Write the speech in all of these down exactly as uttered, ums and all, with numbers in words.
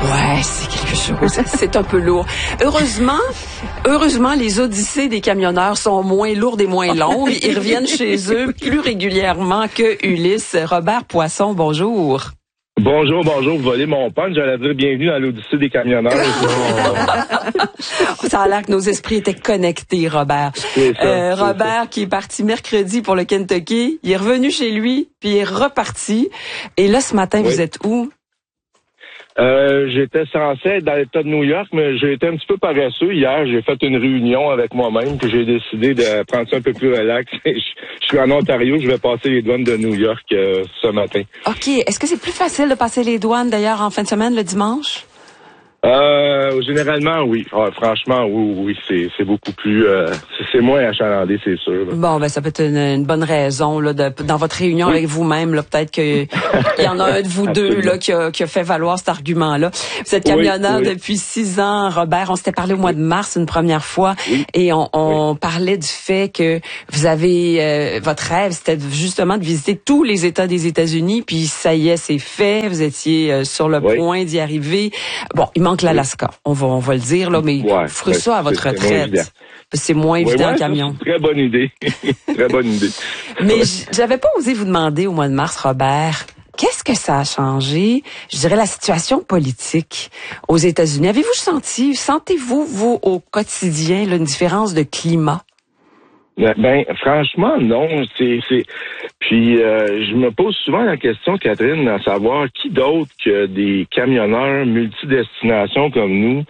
Ouais, c'est quelque chose. C'est un peu lourd. Heureusement, heureusement, les odyssées des camionneurs sont moins lourdes et moins longues. Ils reviennent chez eux plus régulièrement que Ulysse. Robert Poisson, bonjour. Bonjour, bonjour, vous volez mon punch, j'allais dire bienvenue dans l'Odyssée des camionneurs. Ça a l'air que nos esprits étaient connectés, Robert. C'est ça, euh, c'est Robert, ça. qui est parti mercredi pour le Kentucky, il est revenu chez lui, puis il est reparti. Et là, ce matin, Oui. vous êtes où? Euh, j'étais censé être dans l'État de New York, mais j'ai été un petit peu paresseux. Hier, j'ai fait une réunion avec moi-même, puis j'ai décidé de prendre ça un peu plus relax. Je, je suis en Ontario, je vais passer les douanes de New York euh, ce matin. OK. Est-ce que c'est plus facile de passer les douanes, d'ailleurs, en fin de semaine, le dimanche? Euh, généralement, oui. Ah, franchement, oui, oui, c'est, c'est beaucoup plus... Euh, c'est, c'est moins achalandé, c'est sûr. Là. Bon, ben ça peut être une, une bonne raison là, de, dans votre réunion Oui. avec vous-même. Là, peut-être qu'il y en a un de vous deux Absolument. là qui a, qui a fait valoir cet argument-là. Vous êtes Oui, camionneur oui. depuis six ans, Robert. On s'était parlé au mois de mars une première fois Oui. et on, on parlait du fait que vous avez euh, votre rêve, c'était justement de visiter tous les États des États-Unis. Puis ça y est, c'est fait. Vous étiez euh, sur le Oui. point d'y arriver. Bon, il manque l'Alaska. On va, on va le dire là, mais Ouais, vous ferez ben, ça à votre c'est- c'est moins retraite. évident. C'est moins Oui, évident ouais, en ça, camion. c'est une très bonne idée. Très bonne idée. Mais j- j'avais pas osé vous demander au mois de mars, Robert, qu'est-ce que ça a changé, je dirais, la situation politique aux États-Unis? Avez-vous senti, sentez-vous, vous, au quotidien, là, une différence de climat? Ben, franchement, non. C'est, c'est. Puis, euh, je me pose souvent la question, Catherine, à savoir qui d'autre que des camionneurs multidestinations comme nous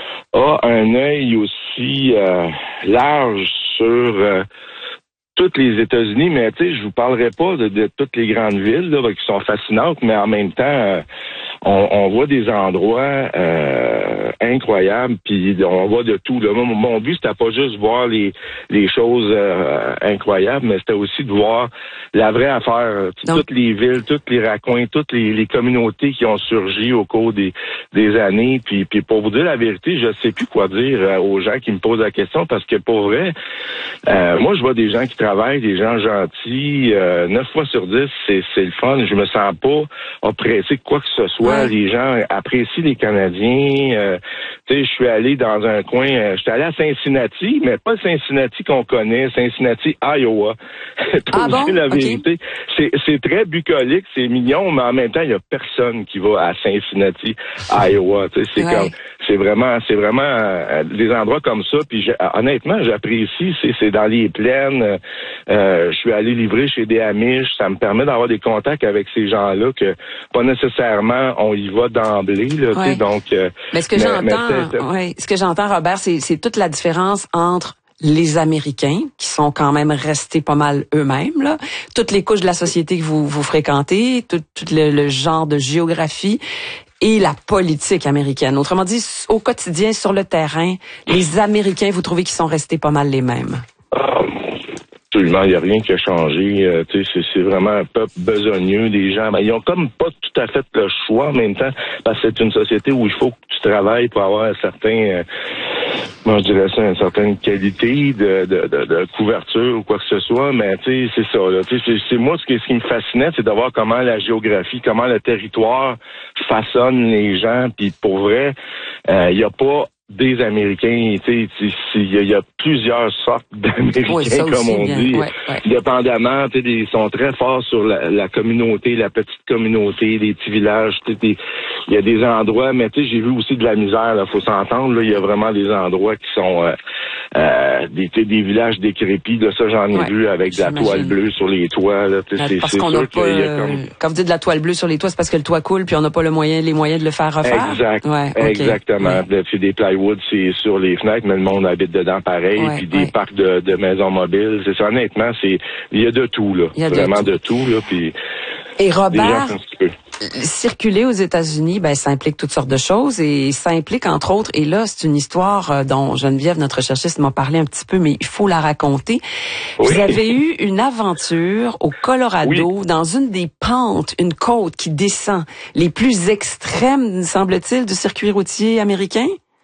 a un œil aussi euh, large sur euh, toutes les États-Unis. Mais tu sais, je vous parlerai pas de, de toutes les grandes villes là, qui sont fascinantes, mais en même temps, euh, on, on voit des endroits euh, incroyables, puis on voit de tout. Là. Mon, mon but, c'était pas juste voir les, les choses euh, incroyables, mais c'était aussi de voir la vraie affaire. Donc, toutes les villes, tous les raccoins, toutes les, les communautés qui ont surgi au cours des, des années. Puis, puis pour vous dire la vérité, je sais plus quoi dire euh, aux gens qui me posent la question, parce que pour vrai, euh, moi, je vois des gens qui travaillent, des gens gentils. Euh, neuf fois sur dix, c'est, c'est le fun. Je me sens pas oppressé de quoi que ce soit. Ouais. Les gens apprécient les Canadiens. Euh, tu sais, je suis allé dans un coin, euh, je suis allé à Cincinnati, mais pas Cincinnati qu'on connaît, Cincinnati, Iowa. Pour Ah dire bon? la Ok. vérité, c'est, c'est très bucolique, c'est mignon, mais en même temps, il y a personne qui va à Cincinnati, Iowa. Tu sais, c'est Ouais. comme, c'est vraiment, c'est vraiment euh, des endroits comme ça. Puis j'ai- honnêtement, j'apprécie. C'est, c'est dans les plaines. Euh, je suis allé livrer chez des Amish. Ça me permet d'avoir des contacts avec ces gens-là que pas nécessairement on y va d'emblée. Là, tu sais. Ouais. Donc, euh, Mais ce que mais- j'entends, mais c'est- ouais, ce que j'entends, Robert, c'est, c'est toute la différence entre les Américains, qui sont quand même restés pas mal eux-mêmes, là, toutes les couches de la société que vous, vous fréquentez, tout, tout le, le genre de géographie, et la politique américaine. Autrement dit, au quotidien, sur le terrain, les Américains, vous trouvez qu'ils sont restés pas mal les mêmes? Ah, absolument, il n'y a rien qui a changé. Euh, tu sais, c'est, c'est vraiment un peuple besogneux, des gens. Ben, ils ont comme pas tout à fait le choix en même temps, parce que c'est une société où il faut que tu travailles pour avoir un certain, euh, moi je dirais ça, une certaine qualité de, de, de, de couverture ou quoi que ce soit. Mais tu sais, c'est ça. Là, tu sais, c'est, c'est moi ce qui, ce qui me fascinait, c'est de voir comment la géographie, comment le territoire façonne les gens. Puis pour vrai, il n'y a pas des Américains, tu sais, il y, y a plusieurs sortes d'Américains, Oui, ça comme aussi, on bien. dit. Ouais, ouais. Dépendamment, tu sais, ils sont très forts sur la, la communauté, la petite communauté, les petits villages. Tu sais, il y a des endroits, mais tu sais, j'ai vu aussi de la misère. Là, faut s'entendre. Là, il y a vraiment des endroits qui sont euh, euh, des, des villages décrépits. De ça, j'en ai Ouais, vu avec de la j'imagine. toile bleue sur les toits. Là, tu sais, c'est, Parce c'est qu'on sûr n'a pas, qu'il y a euh, comme... quand vous dites de la toile bleue sur les toits, c'est parce que le toit coule puis on n'a pas le moyen, les moyens de le faire refaire? Exact. Ouais, okay. Exactement. Ouais. C'est des plywood, c'est sur les fenêtres, mais le monde habite dedans pareil. Ouais, Puis des ouais. parcs de, de maisons mobiles. C'est ça, honnêtement, c'est il y a de tout, là. Il y a de Vraiment tout. de tout, là. Puis Et les gens Robert, font ce qu'ils peuvent. circuler aux États-Unis, ben ça implique toutes sortes de choses et ça implique entre autres, et là c'est une histoire euh, dont Geneviève, notre recherchiste, m'a parlé un petit peu, mais il faut la raconter. Oui. Vous avez eu une aventure au Colorado, Oui. dans une des pentes, une côte qui descend, les plus extrêmes, semble-t-il, du circuit routier américain?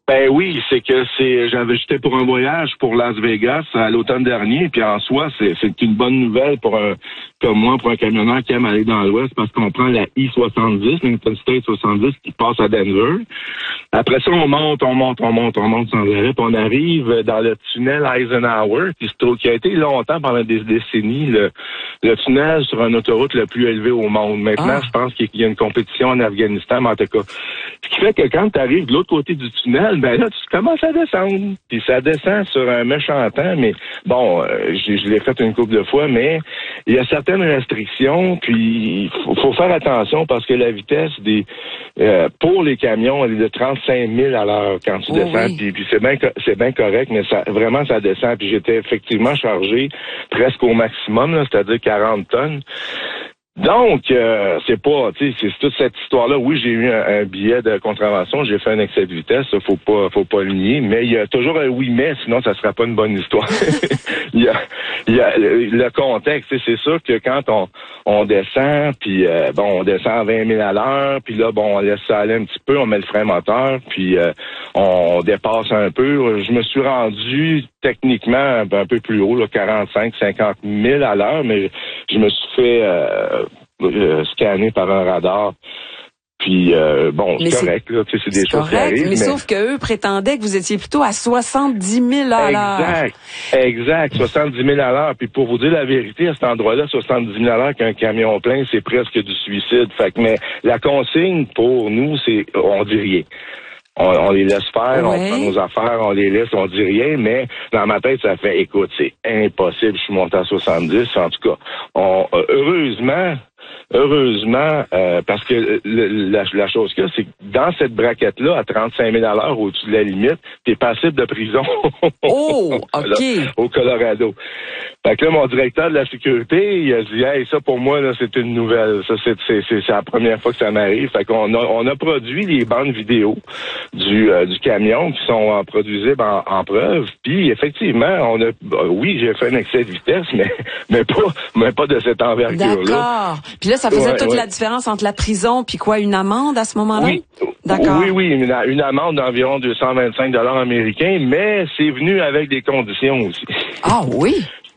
Ben oui, c'est que c'est j'avais j'étais pour un voyage pour Las Vegas à l'automne dernier, puis en soi, c'est c'est une bonne nouvelle pour un comme moi, pour un camionneur qui aime aller dans l'ouest, parce qu'on prend la I soixante-dix, l'Interstate soixante-dix qui passe à Denver. Après ça, on monte, on monte, on monte, on monte sans arrêt, puis on arrive dans le tunnel Eisenhower, qui, se trouve, qui a été longtemps, pendant des décennies, le, le tunnel sur une autoroute le plus élevé au monde. Maintenant, ah. je pense qu'il y a une compétition en Afghanistan, mais en tout cas, ce qui fait que quand tu arrives de l'autre côté du tunnel, ben là, tu commences à descendre. Puis ça descend sur un méchant temps, mais bon, euh, je, je l'ai fait une couple de fois, mais il y a certaines restrictions, puis il faut, faut faire attention parce que la vitesse des euh, pour les camions, elle est de trente-cinq mille à l'heure quand tu oh descends, oui. puis, puis c'est bien c'est bien correct, mais ça vraiment ça descend. Puis j'étais effectivement chargé presque au maximum, là, c'est-à-dire quarante tonnes. Donc, euh, c'est pas, tu sais, c'est toute cette histoire-là. Oui, j'ai eu un, un billet de contravention, j'ai fait un excès de vitesse, ça, faut pas, faut pas le nier, mais il y a toujours un oui mais, sinon ça sera pas une bonne histoire. Il y a, il y a le, le contexte, c'est sûr que quand on, on descend, puis euh, bon, on descend à vingt mille à l'heure, puis là, bon, on laisse ça aller un petit peu, on met le frein moteur, puis euh, on dépasse un peu. Je me suis rendu techniquement un peu plus haut, là, quarante-cinq, cinquante mille à l'heure, mais je me suis fait euh, euh, scanner par un radar. Puis, euh, bon, c'est correct, là, tu sais, c'est des choses qui arrivent. Mais, mais sauf qu'eux prétendaient que vous étiez plutôt à soixante-dix mille à l'heure. Exact, exact, soixante-dix mille à l'heure. Puis pour vous dire la vérité, à cet endroit-là, soixante-dix mille à l'heure qu'un camion plein, c'est presque du suicide. Fait que, mais la consigne pour nous, c'est, on dit rien. On, on les laisse faire, ouais. on prend nos affaires, on les laisse, on dit rien, mais dans ma tête, ça fait, écoute, c'est impossible, je suis monté à soixante-dix. En tout cas, on, heureusement, heureusement, euh, parce que le, la, la chose qu'il y a, c'est que dans cette braquette-là, à trente-cinq mille à l'heure, au-dessus de la limite, t'es passible de prison. Oh, OK. Au Colorado. Fait que là, mon directeur de la sécurité, il a dit, hey, ça pour moi, là, c'est une nouvelle. Ça, c'est, c'est, c'est, c'est la première fois que ça m'arrive. Fait qu'on a, on a produit les bandes vidéo du, euh, du camion qui sont euh, produisibles en, en preuve. Puis, effectivement, on a, bah, oui, j'ai fait un excès de vitesse, mais, mais pas, mais pas de cette envergure-là. D'accord. Puis là, ça faisait ouais, toute ouais. la différence entre la prison puis quoi, une amende à ce moment-là? Oui. D'accord. Oui, oui, une, une amende d'environ deux cent vingt-cinq dollars américains, mais c'est venu avec des conditions aussi. Ah oui?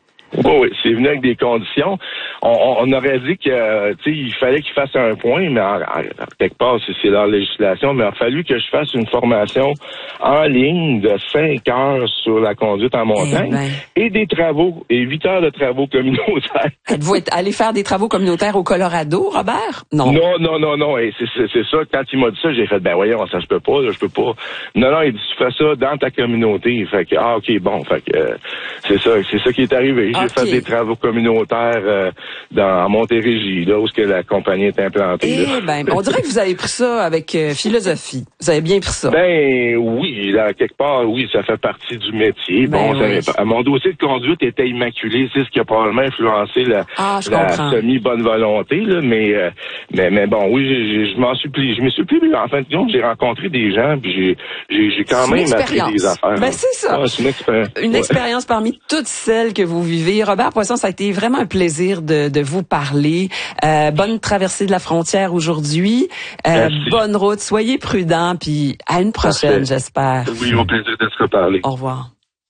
Oh oui, c'est venu avec des conditions. On, on aurait dit que, tu sais, il fallait qu'il fasse un point, mais en, en, quelque part, c'est, c'est leur législation, mais il a fallu que je fasse une formation en ligne de cinq heures sur la conduite en montagne eh ben. et des travaux, et huit heures de travaux communautaires. Êtes-vous allé faire des travaux communautaires au Colorado, Robert? Non. Non, non, non, non. Et c'est, c'est, c'est ça, quand il m'a dit ça, j'ai fait, ben voyons, ça je peux pas, là, je peux pas. Non, non, il dit, tu fais ça dans ta communauté. Fait que, ah, ok, bon, fait que, euh, c'est ça, c'est ça qui est arrivé. J'ai okay. fait des travaux communautaires euh, dans à Montérégie, là où que la compagnie est implantée. Eh ben, on dirait que vous avez pris ça avec euh, philosophie. Vous avez bien pris ça. Ben oui, là, quelque part, oui, ça fait partie du métier. Ben, bon, oui. ça, mon dossier de conduite était immaculé, c'est ce qui a probablement influencé la, ah, la semi-bonne volonté, là, mais, euh, mais mais bon, oui, j'ai, je m'en suis pris, je me suis pris, en fin de compte, j'ai rencontré des gens, puis j'ai j'ai, j'ai quand c'est même appris des affaires. Ben c'est ça. Ah, c'est une, expéri- une ouais. expérience parmi toutes celles que vous vivez. Robert Poisson, ça a été vraiment un plaisir de, de vous parler. Euh, bonne traversée de la frontière aujourd'hui. Euh, bonne route. Soyez prudents. Puis à une prochaine, Merci. J'espère. Oui, au plaisir de se reparler. Au revoir.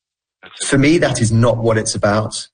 For me, that is not what it's about.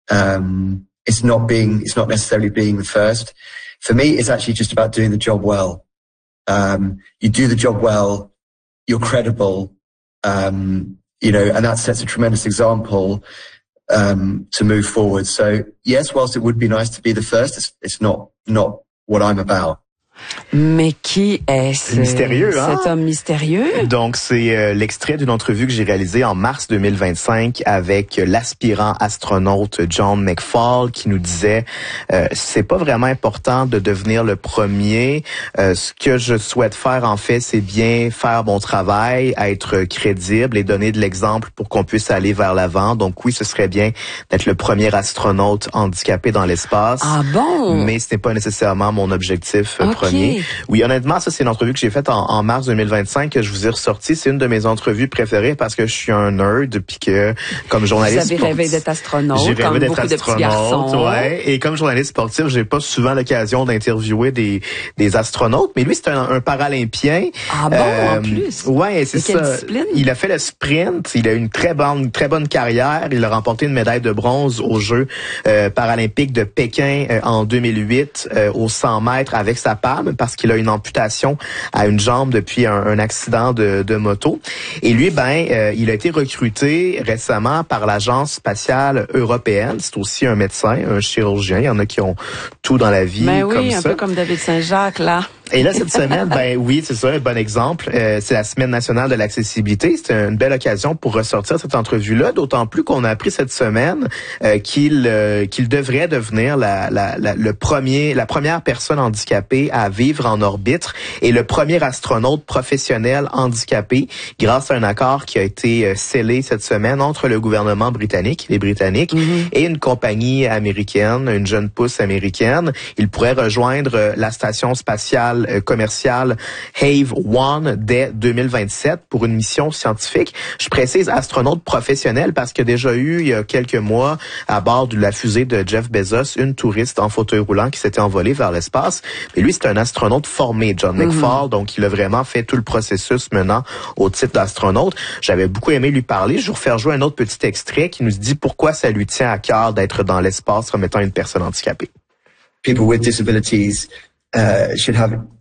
Um, it's not being, it's not necessarily being the first. For me, it's actually just about doing the job well. Um, you do the job well, you're credible, um, you know, and that sets a tremendous example um, to move forward. So yes, whilst it would be nice to be the first, it's, it's not not what I'm about. Mais qui est ce, mystérieux, hein? cet homme mystérieux? Donc, c'est euh, l'extrait d'une entrevue que j'ai réalisée en mars deux mille vingt-cinq avec l'aspirant astronaute John McFall qui nous disait euh, c'est pas vraiment important de devenir le premier. Euh, ce que je souhaite faire, en fait, c'est bien faire mon travail, être crédible et donner de l'exemple pour qu'on puisse aller vers l'avant. Donc oui, ce serait bien d'être le premier astronaute handicapé dans l'espace. Ah bon? Mais ce n'est pas nécessairement mon objectif okay. premier. premier. Oui, honnêtement, ça, c'est une entrevue que j'ai faite en, en mars deux mille vingt-cinq que je vous ai ressortie. C'est une de mes entrevues préférées parce que je suis un nerd puis que, comme journaliste Vous avez rêvé d'être astronaute, j'ai rêvé comme d'être beaucoup de petits garçons. Ouais. Et comme journaliste sportif, j'ai pas souvent l'occasion d'interviewer des, des astronautes. Mais lui, c'est un, un paralympien. Ah bon, euh, en plus? Ouais, c'est ça. Quelle discipline? Il a fait le sprint. Il a eu une très bonne, une très bonne carrière. Il a remporté une médaille de bronze aux Jeux euh, paralympiques de Pékin euh, en deux mille huit euh, aux cent mètres avec sa palme parce qu'il a une amputation à une jambe depuis un, un accident de, de moto. Et lui, ben, euh, il a été recruté récemment par l'Agence spatiale européenne. C'est aussi un médecin, un chirurgien. Il y en a qui ont tout dans la vie ben oui, comme un ça. peu comme David Saint-Jacques, là. Et là, cette semaine, ben oui, c'est ça, un bon exemple. Euh, c'est la Semaine nationale de l'accessibilité. C'est une belle occasion pour ressortir cette entrevue-là, d'autant plus qu'on a appris cette semaine euh, qu'il euh, qu'il devrait devenir la, la, la, le premier, la première personne handicapée à vivre en orbite et le premier astronaute professionnel handicapé grâce à un accord qui a été euh, scellé cette semaine entre le gouvernement britannique, les Britanniques, mm-hmm. et une compagnie américaine, une jeune pousse américaine. Il pourrait rejoindre euh, la station spatiale commercial Have One dès deux mille vingt-sept pour une mission scientifique. Je précise astronaute professionnel parce qu'il y a déjà eu, il y a quelques mois, à bord de la fusée de Jeff Bezos, une touriste en fauteuil roulant qui s'était envolée vers l'espace. Mais lui, c'est un astronaute formé, John mm-hmm. McFall, donc il a vraiment fait tout le processus menant au titre d'astronaute. J'avais beaucoup aimé lui parler. Je vais vous faire jouer un autre petit extrait qui nous dit pourquoi ça lui tient à cœur d'être dans l'espace comme étant une personne handicapée. People with disabilities uh, should have